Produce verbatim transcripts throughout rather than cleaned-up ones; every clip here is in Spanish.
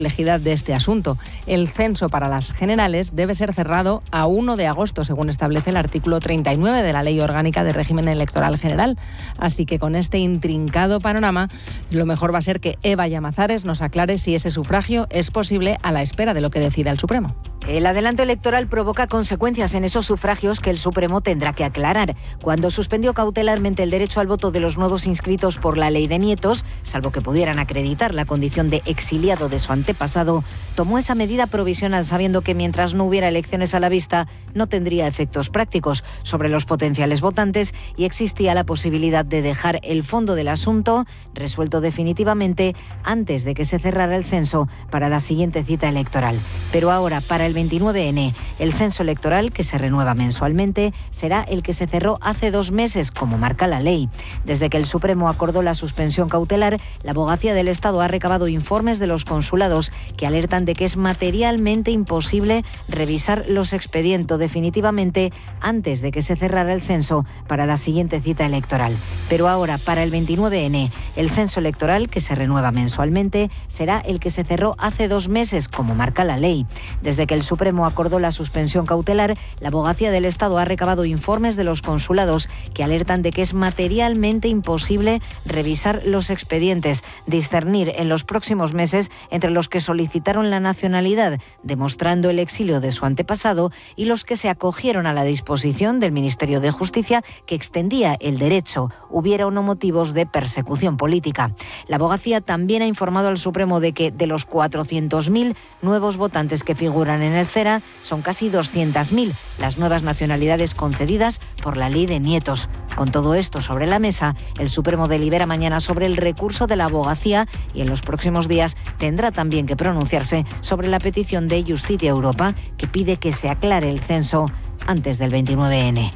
complejidad de este asunto. El censo para las generales debe ser cerrado a primero de agosto, según establece el artículo treinta y nueve de la Ley Orgánica de Régimen Electoral General. Así que con este intrincado panorama, lo mejor va a ser que Eva Llamazares nos aclare si ese sufragio es posible a la espera de lo que decida el Supremo. El adelanto electoral provoca consecuencias en esos sufragios que el Supremo tendrá que aclarar. Cuando suspendió cautelarmente el derecho al voto de los nuevos inscritos por la ley de nietos, salvo que pudieran acreditar la condición de exiliado de su antepasado, tomó esa medida provisional sabiendo que mientras no hubiera elecciones a la vista, no tendría efectos prácticos sobre los potenciales votantes y existía la posibilidad de dejar el fondo del asunto resuelto definitivamente antes de que se cerrara el censo para la siguiente cita electoral. Pero ahora, para el veintinueve ene, el censo electoral, que se renueva mensualmente, será el que se cerró hace dos meses, como marca la ley. Desde que el Supremo acordó la suspensión cautelar, la Abogacía del Estado ha recabado informes de los consulados que alertan de que es materialmente imposible revisar los expedientes definitivamente antes de que se cerrara el censo para la siguiente cita electoral. Pero ahora, para el veintinueve ene, el censo electoral, que se renueva mensualmente, será el que se cerró hace dos meses, como marca la ley. Desde que el Supremo acordó la suspensión cautelar, la Abogacía del Estado ha recabado informes de los consulados que alertan de que es materialmente imposible revisar los expedientes, discernir en los próximos meses entre los que solicitaron la nacionalidad, demostrando el exilio de su antepasado, y los que se acogieron a la disposición del Ministerio de Justicia que extendía el derecho, hubiera o no motivos de persecución política. La Abogacía también ha informado al Supremo de que de los cuatrocientos mil nuevos votantes que figuran en el CERA, son casi doscientas mil las nuevas nacionalidades concedidas por la ley de nietos. Con todo esto sobre la mesa, el Supremo delibera mañana sobre el recurso de la Abogacía y en los próximos días tendrá también que pronunciarse sobre la petición de Justicia Europa que pide que se aclare el censo antes del veintinueve ene.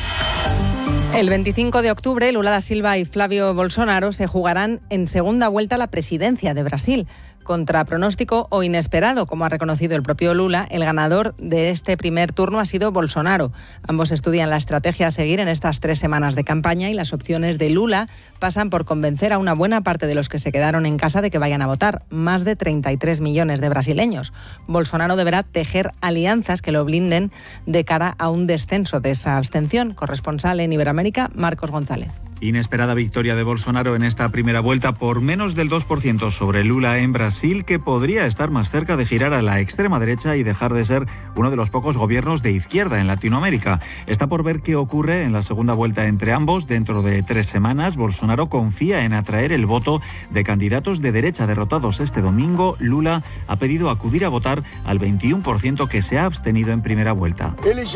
El veinticinco de octubre, Lula da Silva y Flávio Bolsonaro se jugarán en segunda vuelta la presidencia de Brasil. Contra pronóstico o inesperado, como ha reconocido el propio Lula, el ganador de este primer turno ha sido Bolsonaro. Ambos estudian la estrategia a seguir en estas tres semanas de campaña y las opciones de Lula pasan por convencer a una buena parte de los que se quedaron en casa de que vayan a votar, más de treinta y tres millones de brasileños. Bolsonaro deberá tejer alianzas que lo blinden de cara a un descenso de esa abstención. Corresponsal en Iberoamérica, Marcos González. Inesperada victoria de Bolsonaro en esta primera vuelta por menos del dos por ciento sobre Lula en Brasil, que podría estar más cerca de girar a la extrema derecha y dejar de ser uno de los pocos gobiernos de izquierda en Latinoamérica. Está por ver qué ocurre en la segunda vuelta entre ambos. Dentro de tres semanas, Bolsonaro confía en atraer el voto de candidatos de derecha derrotados este domingo. Lula ha pedido acudir a votar al veintiuno por ciento que se ha abstenido en primera vuelta.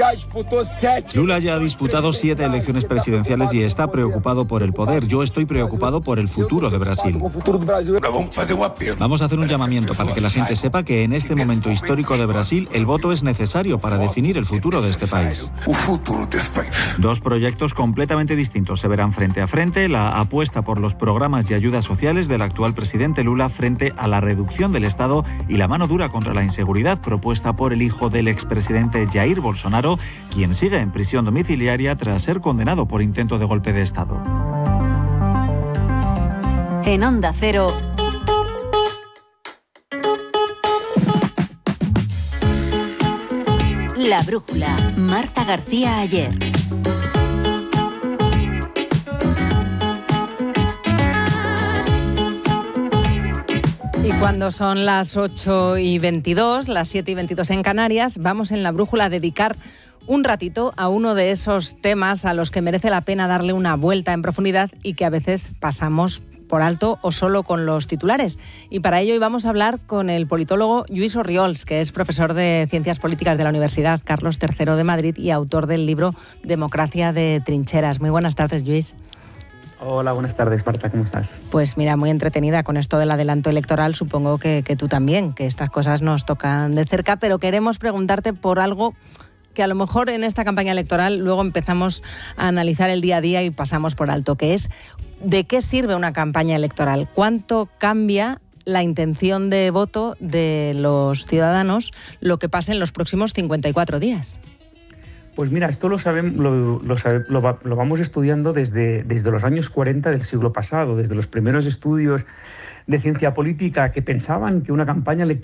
Lula ya ha disputado siete elecciones presidenciales y está preocupado por el poder. Yo estoy preocupado por el futuro de Brasil. Vamos a hacer un llamamiento para que la gente sepa que en este momento histórico de Brasil el voto es necesario para definir el futuro de este país. Dos proyectos completamente distintos se verán frente a frente: la apuesta por los programas y ayudas sociales del actual presidente Lula frente a la reducción del Estado y la mano dura contra la inseguridad propuesta por el hijo del expresidente Jair Bolsonaro, quien sigue en prisión domiciliaria tras ser condenado por intento de golpe de Estado. En Onda Cero, La Brújula, Marta García Ayer. Y cuando son las ocho y veintidós, las siete y veintidós en Canarias, vamos en La Brújula a dedicar un ratito a uno de esos temas a los que merece la pena darle una vuelta en profundidad y que a veces pasamos por alto o solo con los titulares. Y para ello hoy vamos a hablar con el politólogo Lluís Orriols, que es profesor de Ciencias Políticas de la Universidad Carlos tercero de Madrid y autor del libro Democracia de Trincheras. Muy buenas tardes, Lluís. Hola, buenas tardes, Marta, ¿cómo estás? Pues mira, muy entretenida con esto del adelanto electoral, supongo que, que tú también, que estas cosas nos tocan de cerca, pero queremos preguntarte por algo que a lo mejor en esta campaña electoral luego empezamos a analizar el día a día y pasamos por alto, que es ¿de qué sirve una campaña electoral? ¿Cuánto cambia la intención de voto de los ciudadanos lo que pase en los próximos cincuenta y cuatro días? Pues mira, esto lo, sabemos, lo, lo, lo, lo vamos estudiando desde, desde los años cuarenta del siglo pasado, desde los primeros estudios de ciencia política que pensaban que una campaña electoral